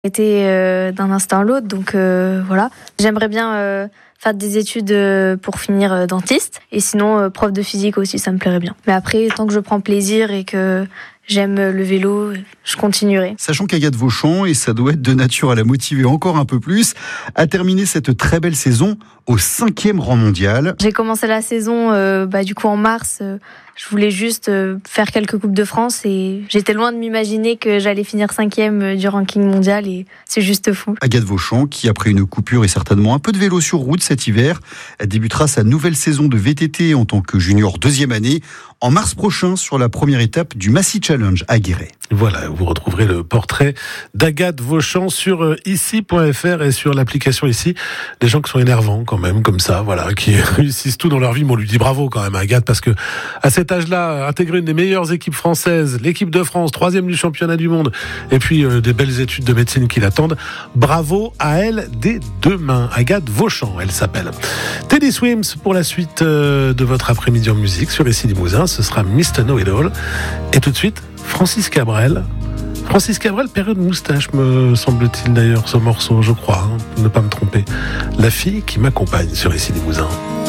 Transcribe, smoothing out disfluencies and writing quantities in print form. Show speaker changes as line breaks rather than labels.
Été d'un instant à l'autre, donc voilà. J'aimerais bien faire des études pour finir dentiste, et sinon prof de physique aussi, ça me plairait bien. Mais après, tant que je prends plaisir et que j'aime le vélo, je continuerai.
Sachant qu'Agathe Vauchamp, et ça doit être de nature à la motiver encore un peu plus, a terminé cette très belle saison au 5e rang mondial.
J'ai commencé la saison du coup en mars. Je voulais juste faire quelques Coupes de France et j'étais loin de m'imaginer que j'allais finir 5e du ranking mondial, et c'est juste fou.
Agathe Vauchamp, qui après une coupure et certainement un peu de vélo sur route cet hiver, débutera sa nouvelle saison de VTT en tant que junior 2e année en mars prochain sur la première étape du Massy Challenge à Guéret.
Voilà, vous retrouverez le portrait d'Agathe Vauchamp sur ici.fr et sur l'application ici. Des gens qui sont énervants quand même, comme ça, voilà, qui réussissent tout dans leur vie. Mais on lui dit bravo quand même à Agathe, parce que à cet âge-là, intégrer une des meilleures équipes françaises, l'équipe de France, 3e du championnat du monde, et puis des belles études de médecine qui l'attendent. Bravo à elle dès demain. Agathe Vauchamp, elle s'appelle. Teddy Swims pour la suite de votre après-midi en musique sur Ici Limousin. Ce sera Mr. Know It All. Et tout de suite, Francis Cabrel. Francis Cabrel, période moustache, me semble-t-il d'ailleurs, ce morceau, je crois, ne pas me tromper. La fille qui m'accompagne sur Ici Limousin.